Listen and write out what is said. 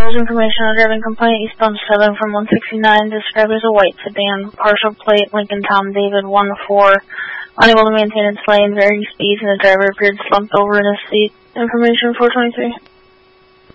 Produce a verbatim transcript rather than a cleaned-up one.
There's information on driving complaint eastbound seven from one sixty-nine, described as a white sedan, partial plate, Lincoln Tom David one four, unable to maintain its lane, varying speeds, and the driver appeared slumped over in his seat. Information four twenty-three.